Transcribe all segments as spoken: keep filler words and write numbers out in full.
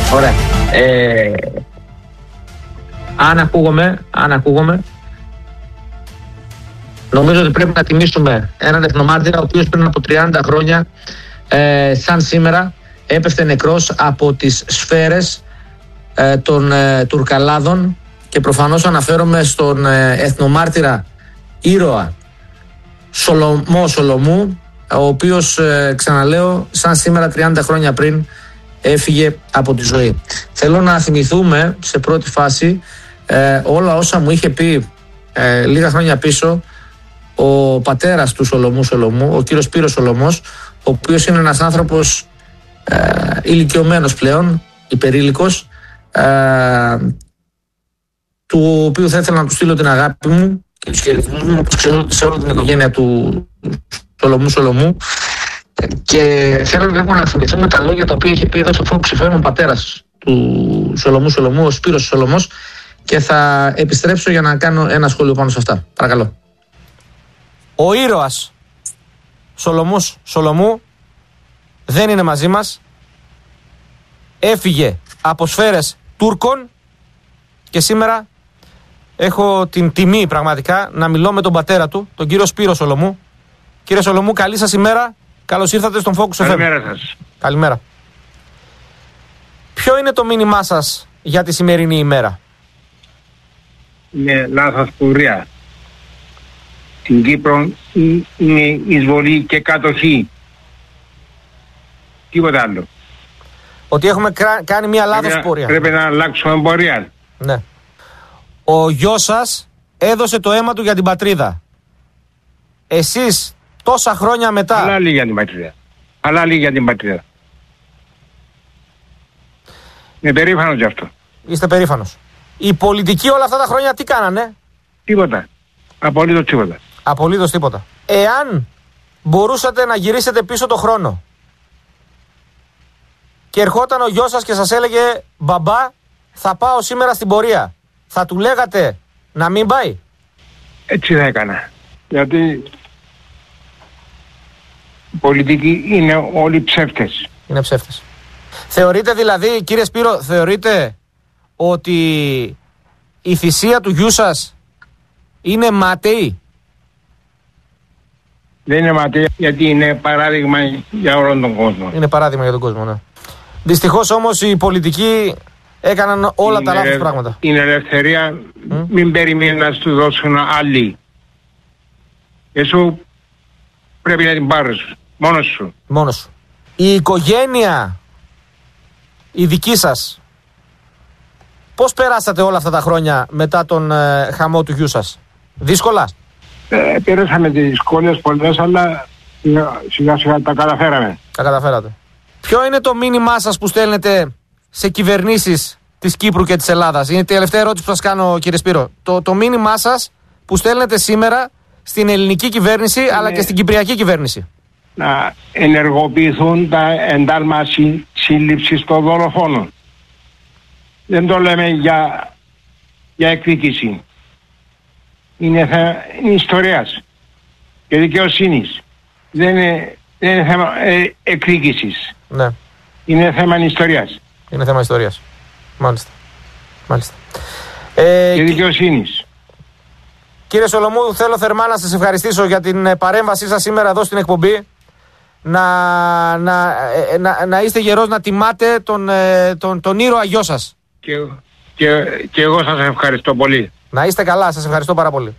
Ωραία. Ε, αν ακούγομαι, αν ακούγομαι, νομίζω ότι πρέπει να τιμήσουμε έναν εθνομάρτυρα ο οποίος πριν από τριάντα χρόνια ε, σαν σήμερα έπεφτε νεκρός από τις σφαίρες ε, των ε, Τουρκαλάδων, και προφανώς αναφέρομαι στον ε, εθνομάρτυρα ήρωα Σολομό Σολομού, ο οποίος ε, ξαναλέω σαν σήμερα τριάντα χρόνια πριν έφυγε από τη ζωή. Θέλω να θυμηθούμε σε πρώτη φάση ε, όλα όσα μου είχε πει ε, λίγα χρόνια πίσω ο πατέρας του Σολομού Σολομού, ο κύριος Σπύρος Σολομός, ο οποίος είναι ένας άνθρωπος ε, ηλικιωμένος πλέον, υπερήλικος, ε, του οποίου θα ήθελα να του στείλω την αγάπη μου και τους χαιρετισμούς μου, όπως ξέρω, σε όλη την οικογένεια του Σολομού Σολομού. Και θέλω λίγο να θυμηθούμε τα λόγια τα οποία είχε πει εδώ στο φόβο ψηφέρον ο πατέρας του Σολομού Σολομού, ο Σπύρος Σολομός, και θα επιστρέψω για να κάνω ένα σχόλιο πάνω σε αυτά. Παρακαλώ. Ο ήρωας Σολομούς Σολομού δεν είναι μαζί μας. Έφυγε από σφαίρες Τούρκων και σήμερα έχω την τιμή πραγματικά να μιλώ με τον πατέρα του, τον κύριο Σπύρο Σολομού. Κύριε Σολομού, καλή σας ημέρα. Καλώς ήρθατε στον Focus εφ εμ. Καλημέρα σας. Καλημέρα. Ποιο είναι το μήνυμά σας για τη σημερινή ημέρα? Είναι λάθος πορεία. Στην Κύπρο είναι εισβολή και κατοχή. Τίποτα άλλο. Ότι έχουμε κάνει μια λάθος πορεία. Πρέπει να αλλάξουμε πορεία. Ναι. Ο γιος σας έδωσε το αίμα του για την πατρίδα. Εσείς τόσα χρόνια μετά... Αλλά λίγη για την πατρίδα. Αλλά λίγη για την πατρίδα. Είμαι περήφανος γι' αυτό. Είστε περήφανος. Οι πολιτικοί όλα αυτά τα χρόνια τι κάνανε? Τίποτα. Απολύτως τίποτα. Απολύτως τίποτα. Εάν μπορούσατε να γυρίσετε πίσω το χρόνο και ερχόταν ο γιος σας και σας έλεγε «Μπαμπά, θα πάω σήμερα στην πορεία», θα του λέγατε να μην πάει? Έτσι θα έκανα. Γιατί οι πολιτικοί είναι όλοι ψεύτες. Είναι ψεύτες. Θεωρείτε δηλαδή, κύριε Σπύρο, θεωρείτε ότι η θυσία του γιού σας είναι ματαιή? Δεν είναι ματαιή, γιατί είναι παράδειγμα για όλον τον κόσμο. Είναι παράδειγμα για τον κόσμο, ναι. Δυστυχώς όμως οι πολιτικοί έκαναν όλα είναι τα λάθος πράγματα. Είναι ελευθερία, mm? μην περιμένει να σου δώσουν άλλοι. Εσύ πρέπει να την πάρεις μόνος σου. Μόνος σου. Η οικογένεια, η δική σας, πώς περάσατε όλα αυτά τα χρόνια μετά τον ε, χαμό του γιού σας? Δύσκολα? Ε, πέρασαμε τις δυσκολίες πολλές, αλλά σιγά σιγά τα καταφέραμε. Τα καταφέρατε. Ποιο είναι το μήνυμά σας που στέλνετε σε κυβερνήσεις της Κύπρου και της Ελλάδας? Είναι η τελευταία ερώτηση που σας κάνω, κύριε Σπύρο. Το, το μήνυμά σας που στέλνετε σήμερα στην ελληνική κυβέρνηση, είναι... αλλά και στην κυπριακή κυβέρνηση. Να ενεργοποιηθούν τα εντάλμα συ, σύλληψης των δολοφόνων. Δεν το λέμε για, για εκδίκηση. Είναι, θέμα, είναι ιστορίας και δικαιοσύνης. Δεν είναι, δεν είναι θέμα ε, εκδίκησης. Ναι. Είναι θέμα ιστορίας. Είναι θέμα ιστορίας. Μάλιστα. Μάλιστα. Ε, και δικαιοσύνης. Κύριε Σολομού, θέλω θερμά να σας ευχαριστήσω για την παρέμβασή σας σήμερα εδώ στην εκπομπή. Να, να, να, να είστε γερός να τιμάτε τον, τον, τον ήρωα γιο σας. Και, και, και εγώ σας ευχαριστώ πολύ. Να είστε καλά, σας ευχαριστώ πάρα πολύ.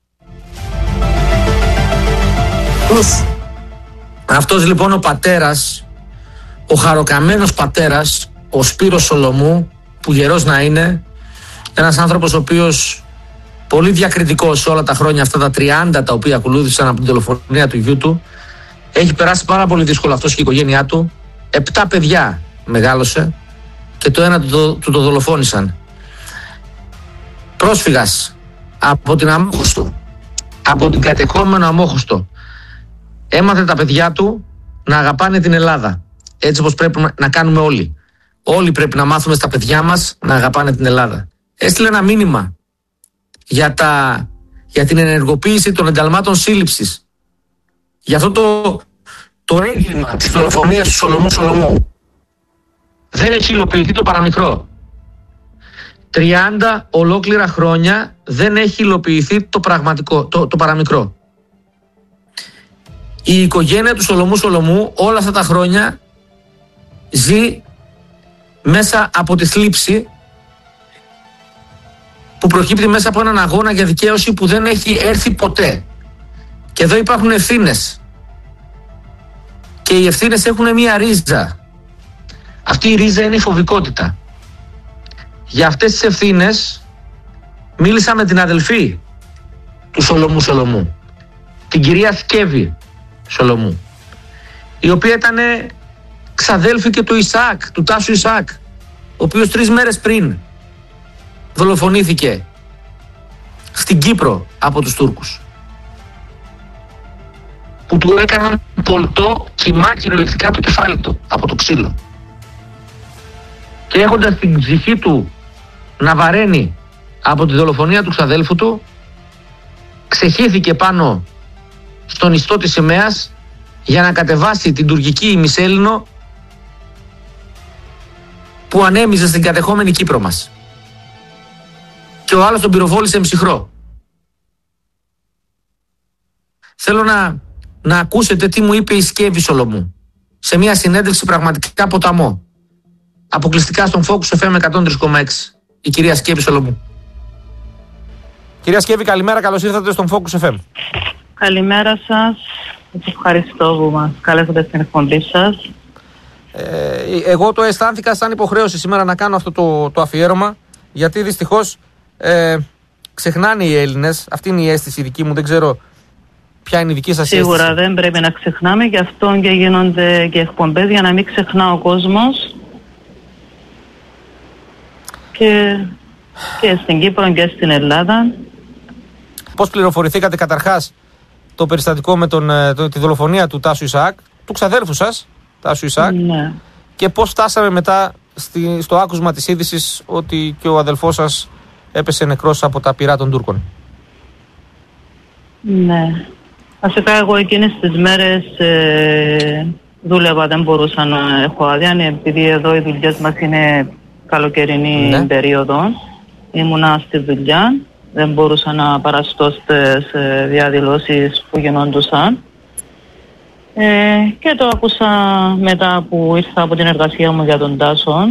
Αυτός λοιπόν ο πατέρας, ο χαροκαμένος πατέρας, ο Σπύρος Σολομού, που γερός να είναι, ένας άνθρωπος ο οποίος πολύ διακριτικός όλα τα χρόνια αυτά τα τριάντα τα οποία ακολούθησαν από την δολοφονία του γιού του, έχει περάσει πάρα πολύ δύσκολο αυτός και η οικογένειά του. Επτά παιδιά μεγάλωσε και το ένα του το, του το δολοφόνησαν. Πρόσφυγας από την Αμόχωστο, από την κατεχόμενο Αμόχωστο, έμαθε τα παιδιά του να αγαπάνε την Ελλάδα. Έτσι όπως πρέπει να κάνουμε όλοι. Όλοι πρέπει να μάθουμε στα παιδιά μας να αγαπάνε την Ελλάδα. Έστειλε ένα μήνυμα για, τα, για την ενεργοποίηση των ενταλμάτων σύλληψης. Για αυτό το, το έγκλημα της δολοφονίας του Σολομού Σολομού. δεν έχει υλοποιηθεί το παραμικρό. τριάντα ολόκληρα χρόνια δεν έχει υλοποιηθεί το, πραγματικό, το, το παραμικρό. Η οικογένεια του Σολομού Σολομού όλα αυτά τα χρόνια ζει μέσα από τη θλίψη που προκύπτει μέσα από έναν αγώνα για δικαίωση που δεν έχει έρθει ποτέ. Και εδώ υπάρχουν ευθύνες. Και οι ευθύνες έχουν μία ρίζα. Αυτή η ρίζα είναι η φοβικότητα. Για αυτές τις ευθύνες μίλησα με την αδελφή του Σολομού Σολομού, την κυρία Σκέβη Σολομού, η οποία ήταν ξαδέλφη και του Ισαάκ, του Τάσου Ισαάκ, ο οποίος τρεις μέρες πριν δολοφονήθηκε στην Κύπρο από τους Τούρκους, που του έκαναν πολτό κοιμά κυριολεκτικά το κεφάλι του από το ξύλο, και έχοντας την ψυχή του να βαραίνει από τη δολοφονία του ξαδέλφου του, ξεχύθηκε πάνω στον ιστό της σημαίας για να κατεβάσει την τουρκική ημισέλληνο που ανέμιζε στην κατεχόμενη Κύπρο μας. Και ο άλλος τον πυροβόλησε ψυχρό. Θέλω να, να ακούσετε τι μου είπε η Σκέβη Σολομού σε μια συνέντευξη πραγματικά ποταμό, αποκλειστικά στον Focus εφ εμ εκατόν τρία κόμμα έξι. Η κυρία Σκέβη Σολομού. Κυρία Σκέβη, καλημέρα, καλώς ήρθατε στον Focus εφ εμ. Καλημέρα σας. Ευχαριστώ που μας καλέσατε στην εκπομπή σας. Ε, εγώ το αισθάνθηκα σαν υποχρέωση σήμερα να κάνω αυτό το, το αφιέρωμα, γιατί δυστυχώς ε, ξεχνάνε οι Έλληνες. Αυτή είναι η αίσθηση δική μου, δεν ξέρω ποια είναι η δική σας Σίγουρα αίσθηση. δεν πρέπει να ξεχνάμε, γι' αυτό και γίνονται και εκπομπές για να μην ξεχνά ο κόσμος. Και, και στην Κύπρο και στην Ελλάδα. Πώς πληροφορηθήκατε καταρχάς το περιστατικό με τον, το, τη δολοφονία του Τάσου Ισαάκ, του ξαδέρφου σας, Τάσου Ισαάκ, Ναι. και πώς φτάσαμε μετά στη, στο άκουσμα της είδησης ότι και ο αδελφός σας έπεσε νεκρός από τα πυρά των Τούρκων? Ναι. Βασικά εγώ εκείνες τις μέρες ε, δούλευα, δεν μπορούσα να έχω άδεια, επειδή εδώ οι δουλειές μας είναι καλοκαιρινή Ναι. περίοδο. Ήμουνα στη δουλειά, δεν μπορούσα να παραστώ στις ε, διαδηλώσεις που γινόντουσαν. Ε, και το άκουσα μετά που ήρθα από την εργασία μου για τον Τάσο.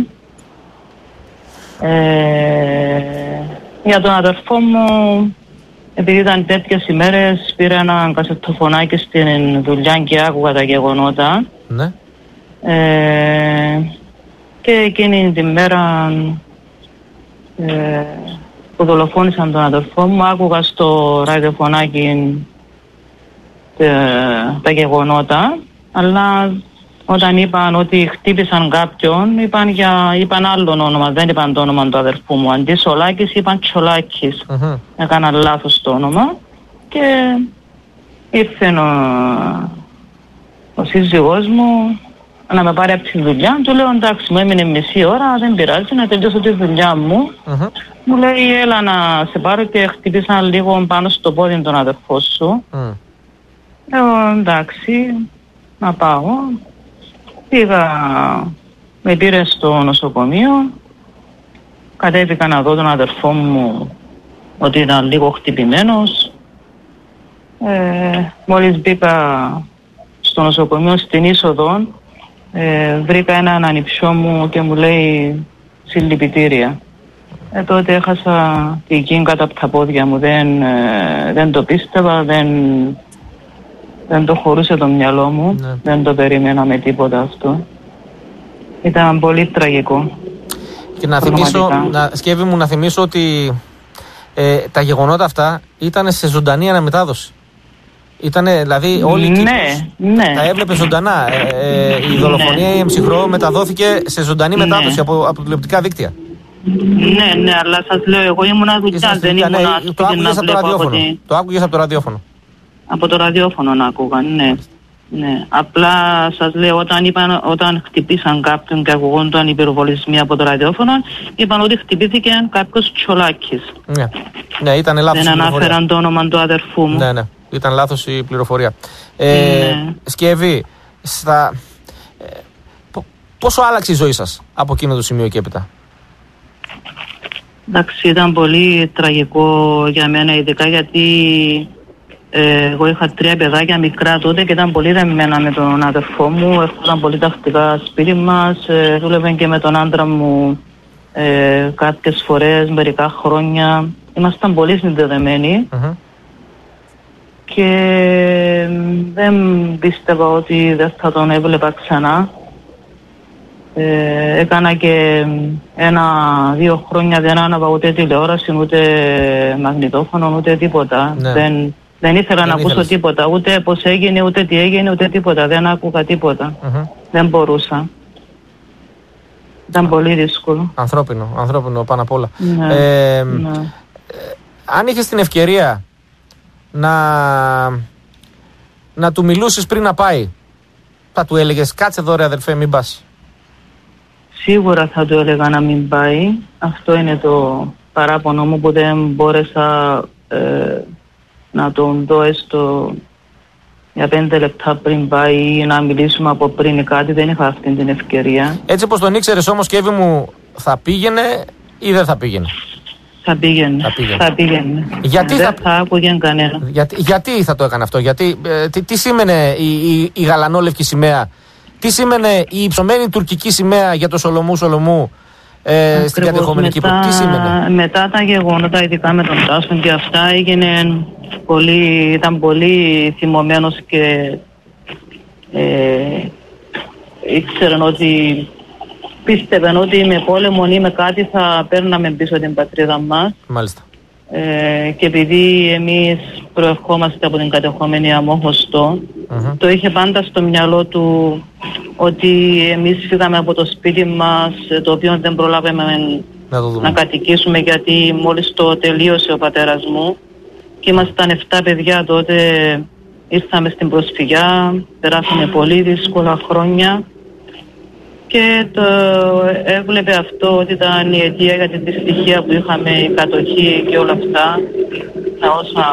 Ε, για τον αδερφό μου, επειδή ήταν τέτοιες ημέρες, πήρα ένα κασετοφωνάκι στην δουλειά και άκουγα τα γεγονότα. Ναι. Ε, και εκείνη την μέρα ε, που δολοφόνησαν τον αδερφό μου, άκουγα στο ραδιοφωνάκι ε, τα γεγονότα, αλλά όταν είπαν ότι χτύπησαν κάποιον, είπαν, για, είπαν άλλο όνομα, δεν είπαν το όνομα του αδερφού μου. Αντί Σολάκης είπαν Τσολάκης. Mm-hmm. Έκαναν λάθος το όνομα και ήρθε ο, ο σύζυγός μου να με πάρει από τη δουλειά. Του λέω εντάξει, μου έμεινε μισή ώρα, δεν πειράζει, να τελειώσω τη δουλειά μου. Mm-hmm. Μου λέει έλα να σε πάρω και χτυπήσαν λίγο πάνω στο πόδι τον αδερφό σου. Mm. Λέω εντάξει, να πάω. Πήγα, με πήρε στο νοσοκομείο, κατέβηκα να δω τον αδερφό μου ότι ήταν λίγο χτυπημένος. Ε, μόλις μπήκα στο νοσοκομείο στην είσοδο, ε, βρήκα έναν ανιψιό μου και μου λέει συλληπιτήρια. Ε, τότε έχασα την γη κάτω από τα πόδια μου, δεν, ε, δεν το πίστευα, δεν, δεν το χωρούσε το μυαλό μου, ναι. Δεν το περίμενα με τίποτα αυτό. Ήταν πολύ τραγικό. Και να θυμίσω, να, Σκέβη μου, να θυμίσω ότι ε, τα γεγονότα αυτά ήταν σε ζωντανή αναμετάδοση. Ήτανε, δηλαδή όλοι οι ναι, Κύπρος ναι. τα έβλεπε ζωντανά. Ε, ε, η δολοφονία, η εμψυχρό μεταδόθηκε σε ζωντανή μετάδοση, ναι, από, από τηλεοπτικά δίκτυα. Ναι, ναι, αλλά σας λέω, εγώ ήμουνα δουλειά, δεν ήμουνα, ναι, σπίτι το άκουγες από το ραδιόφωνο. Τη... Το άκουγες από το ραδιόφωνο. Από το ραδιόφωνο να άκουγαν, ναι. Ναι. Απλά σας λέω, όταν, είπαν, όταν χτυπήσαν κάποιον και ακουγόνταν οι πυροβολισμοί από το ραδιόφωνο, είπαν ότι χτυπήθηκε κάποιος Τσολάκης. Ναι, ναι, ήταν λάθος. Δεν ανάφεραν το όνομα του αδερφού μου. Ναι, ναι, ήταν λάθος η πληροφορία. Ε, ναι. Σκέβη, στα... Πόσο άλλαξε η ζωή σας από εκείνο το σημείο και έπειτα? Εντάξει, ήταν πολύ τραγικό για μένα, ειδικά γιατί ε, εγώ είχα τρία παιδάκια μικρά τότε και ήταν πολύ δεμμένα με τον αδερφό μου. Έφταναν πολύ τακτικά σπίτι μας, ε, δούλευε και με τον άντρα μου ε, κάποιες φορές, μερικά χρόνια. Ήμασταν πολύ συνδεδεμένοι. Mm-hmm. Και δεν πίστευα ότι δεν θα τον έβλεπα ξανά. Ε, έκανα και ένα-δύο χρόνια δεν άναβα ούτε τηλεόραση, ούτε μαγνητόφωνο, ούτε τίποτα. Ναι. Δεν, δεν ήθελα δεν να ήθελες. ακούσω τίποτα, ούτε πώς έγινε, ούτε τι έγινε, ούτε τίποτα. Δεν άκουγα τίποτα. Mm-hmm. Δεν μπορούσα. Ήταν πολύ δύσκολο. Ανθρώπινο, ανθρώπινο πάνω απ' όλα. Ναι, ε, ναι. Ε, αν είχες την ευκαιρία να, να του μιλούσεις πριν να πάει, θα του έλεγες κάτσε εδώ ρε αδερφέ, μην πας? Σίγουρα θα του έλεγα να μην πάει. Αυτό είναι το παράπονο μου που δεν μπόρεσα ε, να τον δω έστω για πέντε λεπτά πριν πάει ή να μιλήσουμε από πριν ή κάτι. Δεν είχα αυτή την ευκαιρία. Έτσι όπως τον ήξερες όμως, Κέβη μου, θα πήγαινε ή δεν θα πήγαινε? Θα πήγαινε. Θα πήγαινε. Θα πήγαινε. Γιατί δεν θα, θα άκουγε κανένα. Γιατί, γιατί θα το έκανε αυτό? Γιατί, ε, τι, τι σήμαινε η, η, η γαλανόλευκη σημαία? Τι σήμαινε η υψωμένη τουρκική σημαία για το Σολομού Σολομού ε, στην κατεχόμενη Κύπρο? Τι σήμαινε? Μετά τα γεγονότα, ειδικά με τον Τάσον και αυτά, έγινε πολύ, ήταν πολύ θυμωμένος και ε, ήξεραν ότι πίστευαν ότι με πόλεμο ή με κάτι θα παίρναμε πίσω την πατρίδα μας. Μάλιστα. Ε, και επειδή εμείς προερχόμαστε από την κατεχόμενη Αμόχωστο, mm-hmm. το είχε πάντα στο μυαλό του ότι εμείς φύγαμε από το σπίτι μας, το οποίο δεν προλάβαμε να, να κατοικήσουμε, γιατί μόλις το τελείωσε ο πατέρας μου και ήμασταν εφτά παιδιά τότε. Ήρθαμε στην προσφυγιά, περάσαμε πολύ δύσκολα χρόνια και το έβλεπε αυτό ότι ήταν η αιτία για την δυστυχία που είχαμε, η κατοχή και όλα αυτά, τα όσα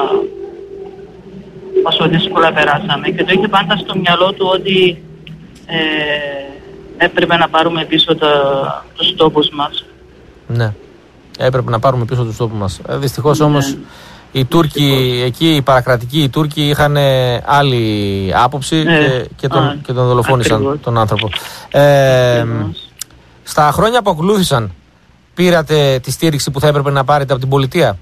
όσο δύσκολα περάσαμε, και το είχε πάντα στο μυαλό του ότι ε, έπρεπε να πάρουμε πίσω τα, τους τόπους μας. Ναι, έπρεπε να πάρουμε πίσω τους τόπους μας. Ε, δυστυχώς ναι. όμως οι Τούρκοι εκεί, οι παρακρατικοί οι Τούρκοι είχαν άλλη άποψη ε, και, και, τον, α, και τον δολοφόνησαν ακριβώς. τον άνθρωπο. Ε, στα χρόνια που ακολούθησαν, πήρατε τη στήριξη που θα έπρεπε να πάρετε από την πολιτεία?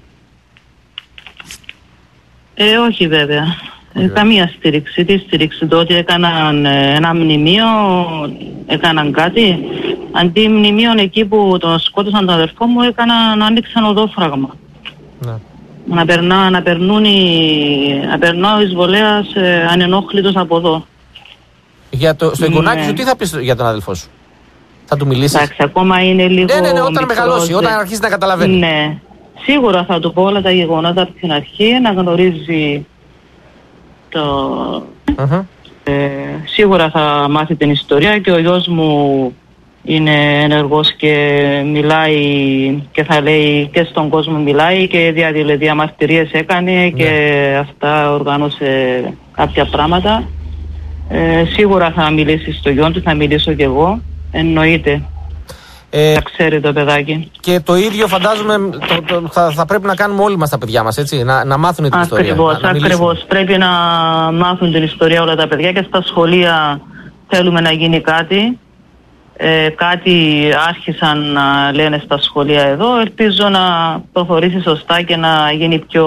Ε, όχι βέβαια. Ε, καμία στήριξη. Τι στήριξη? Το ότι έκαναν ένα μνημείο, έκαναν κάτι. Αντί μνημείων εκεί που τον σκότωσαν τον αδερφό μου, έκαναν να ανοίξαν οδόφραγμα. Ναι. Να, περνά, να, περνούν οι, να περνά ο εισβολέας ε, ανενόχλητος από εδώ. Για το, στο εγγονάκι ναι. σου τι θα πεις για τον αδελφό σου? Θα του μιλήσεις? Εντάξει, ακόμα είναι λίγο ναι, ναι, ναι, όταν μικρός, μεγαλώσει, όταν αρχίσει να καταλαβαίνει. Ναι, σίγουρα θα του πω όλα τα γεγονότα από την αρχή, να γνωρίζει το... Uh-huh. Ε, σίγουρα θα μάθει την ιστορία και ο γιος μου είναι ενεργός και μιλάει και θα λέει και στον κόσμο, μιλάει και δια, διαμαρτυρίες έκανε ναι. και αυτά οργάνωσε κάποια πράγματα. Ε, σίγουρα θα μιλήσει στο γιο του, θα μιλήσω κι εγώ, εννοείται. Ε, θα ξέρει το παιδάκι. Και το ίδιο φαντάζομαι το, το, θα, θα πρέπει να κάνουμε όλοι μας τα παιδιά μας, έτσι, να, να μάθουν την ακριβώς, ιστορία. Να, να ακριβώς, πρέπει να μάθουν την ιστορία όλα τα παιδιά και στα σχολεία θέλουμε να γίνει κάτι. Ε, κάτι άρχισαν να λένε στα σχολεία εδώ. Ελπίζω να προχωρήσει σωστά και να γίνει πιο,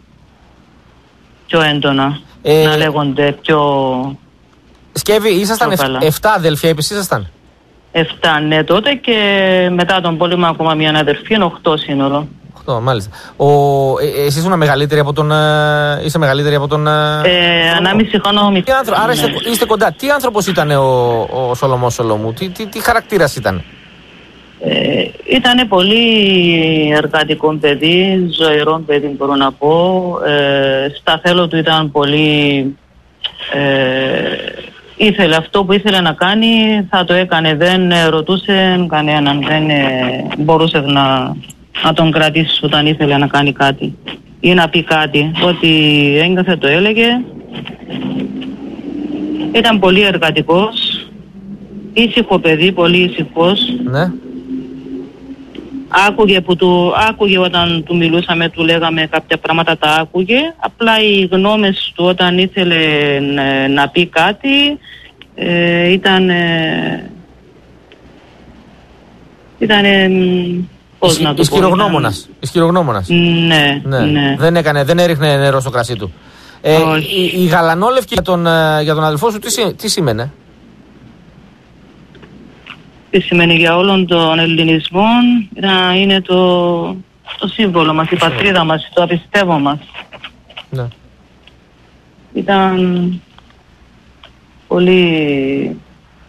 πιο έντονα. Ε, να λέγονται πιο... Σκεύη, ήσασταν εφτά αδελφιά, είπες, ήσασταν? Εφτά, ναι, τότε, και μετά τον πόλεμο ακόμα μια αδερφή, είναι οχτώ σύνολο. Οχτώ, μάλιστα. Ο, ε, εσύ ήσουν μεγαλύτερη από τον... Ε, είσαι μεγαλύτερη από τον... Ε, ανάμιση χρόνο μικρή. Άρα ναι. είστε, είστε κοντά. Τι άνθρωπος ήταν ο, ο Σολομός Σολομού? Τι, τι, τι χαρακτήρας ήταν? Ε, ήτανε πολύ εργατικό παιδί, ζωηρό παιδί μπορώ να πω. Ε, στα θέλω του ήταν πολύ... Ε, ήθελε αυτό που ήθελε να κάνει, θα το έκανε, δεν ρωτούσε κανέναν, δεν ε, μπορούσε να, να τον κρατήσει όταν ήθελε να κάνει κάτι ή να πει κάτι. Ό,τι έγκαθε το έλεγε. Ήταν πολύ εργατικός, ήσυχο παιδί, πολύ ήσυχος. Ναι. Άκουγε, που του, άκουγε όταν του μιλούσαμε, του λέγαμε κάποια πράγματα, τα άκουγε. Απλά οι γνώμες του όταν ήθελε να, να πει κάτι ε, ήταν... Ε, ήταν... Ε, πώς Ισχυ, να το ισχυρογνώμονας. πω, ήταν... Ισχυρογνώμονας. Ναι, ναι. ναι. Δεν, έκανε, δεν έριχνε νερό στο κρασί του. Ε, η, η γαλανόλευκη για τον, για τον αδελφό σου τι, τι σήμαινε? Τι σημαίνει για όλων των Ελληνισμών? Είναι το, το σύμβολο μας, η πατρίδα μας, το απιστεύω μας. Ναι. Ήταν πολύ...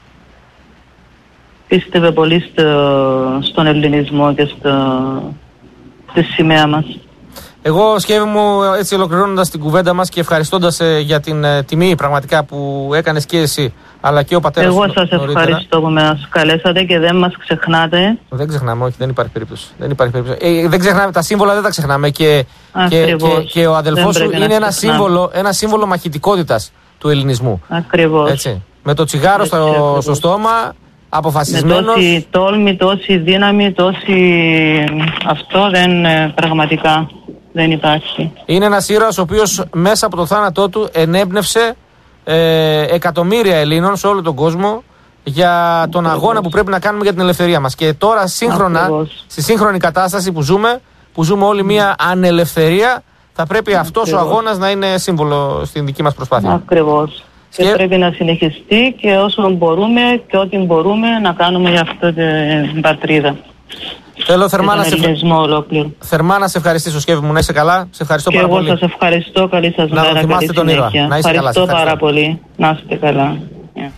Πίστευε πολύ στο, στον ελληνισμό και στο, στη σημαία μας. Εγώ, Σκεύη μου, έτσι ολοκληρώνοντας την κουβέντα μας και ευχαριστώντας ε, για την ε, τιμή πραγματικά που έκανες και εσύ αλλά και ο πατέρας σου. Εγώ σας νωρίτερα. Ευχαριστώ που μας καλέσατε και δεν μας ξεχνάτε. Δεν ξεχνάμε, όχι, δεν υπάρχει περίπτωση. Δεν υπάρχει περίπτωση. Ε, δεν ξεχνάμε, τα σύμβολα δεν τα ξεχνάμε και, και, και, και ο αδελφός σου είναι ένα σύμβολο, ένα σύμβολο μαχητικότητας του ελληνισμού. Ακριβώς. Έτσι. Με το τσιγάρο Έτσι, στο, στο στόμα, αποφασισμένος. Με τόση τόλμη, τόση δύναμη, τόση... Αυτό δεν πραγματικά δεν υπάρχει. Είναι ένας ήρωας ο οποίος μέσα από το θάνατό του ενέπνευσε ε, εκατομμύρια Ελλήνων σε όλο τον κόσμο για τον Ακριβώς. αγώνα που πρέπει να κάνουμε για την ελευθερία μας. Και τώρα σύγχρονα, Ακριβώς. στη σύγχρονη κατάσταση που ζούμε, που ζούμε όλοι μια ανελευθερία, θα πρέπει Ακριβώς. αυτός ο αγώνας να είναι σύμβολο στην δική μας προσπάθεια. Ακριβώς. Και, και πρέπει να συνεχιστεί και όσο μπορούμε και ό,τι μπορούμε να κάνουμε για αυτή την πατρίδα. Θέλω θερμά να, σε... θερμά να σε ευχαριστήσω, Σκεύη μου, να είσαι καλά. Σε ευχαριστώ και πάρα εγώ πολύ. Εγώ σας ευχαριστώ. Καλή σας μέρα. Να θυμάστε τον ήρωα. Να είστε ευχαριστώ καλά. πάρα πολύ. Να είστε καλά. Yeah.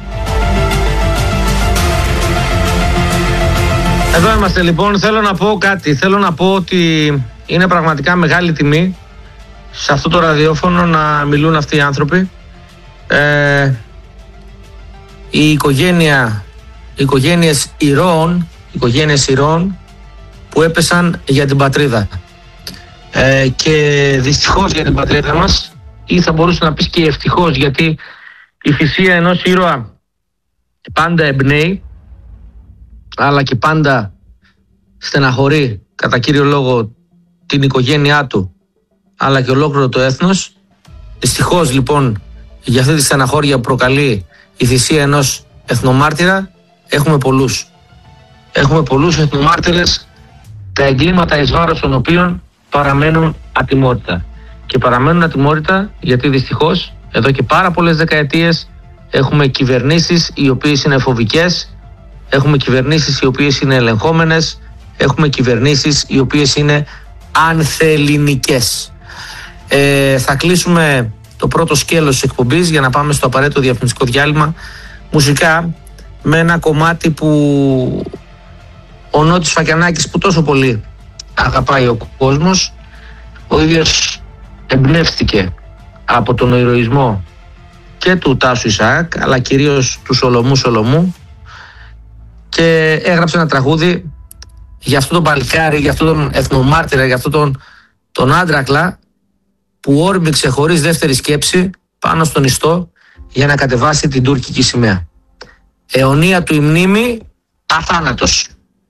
Εδώ είμαστε λοιπόν. Θέλω να πω κάτι. Θέλω να πω ότι είναι πραγματικά μεγάλη τιμή σε αυτό το ραδιόφωνο να μιλούν αυτοί οι άνθρωποι. Ε, η οικογένεια, οι οικογένειες ηρώων, οι οικογένειες ηρώων που έπεσαν για την πατρίδα. Ε, και δυστυχώς για την πατρίδα μας, ή θα μπορούσε να πεις και ευτυχώς, γιατί η θυσία ενός ήρωα πάντα εμπνέει, αλλά και πάντα στεναχωρεί κατά κύριο λόγο την οικογένειά του, αλλά και ολόκληρο το έθνος. Δυστυχώς λοιπόν για αυτή τη στεναχώρια που προκαλεί η θυσία ενός εθνομάρτυρα έχουμε πολλούς. Έχουμε πολλούς εθνομάρτυρες, τα εγκλήματα εις βάρος των οποίων παραμένουν ατιμόρυτα. Και παραμένουν ατιμόρυτα γιατί δυστυχώς εδώ και πάρα πολλές δεκαετίες έχουμε κυβερνήσεις οι οποίες είναι φοβικές, έχουμε κυβερνήσεις οι οποίες είναι ελεγχόμενες, έχουμε κυβερνήσεις οι οποίες είναι ανθελληνικές. Ε, θα κλείσουμε το πρώτο σκέλος της εκπομπής για να πάμε στο απαραίτητο διαφημιστικό διάλειμμα μουσικά με ένα κομμάτι που ο Νότης Φακιανάκης, που τόσο πολύ αγαπάει ο κόσμος, ο ίδιος εμπνεύστηκε από τον ηρωισμό και του Τάσου Ισαάκ αλλά κυρίως του Σολομού Σολομού και έγραψε ένα τραγούδι για αυτόν τον παλικάρι, για αυτόν τον εθνομάρτυρα, για αυτόν τον, τον άντρακλα που όρμηξε χωρίς δεύτερη σκέψη πάνω στον ιστό για να κατεβάσει την τουρκική σημαία. Αιωνία του η μνήμη, αθάνατος.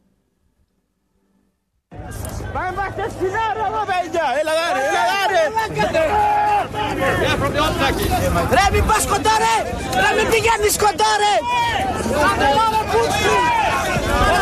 Ρε μην πας κοντά ρε! Ρε μην πηγαίνεις κοντά ρε!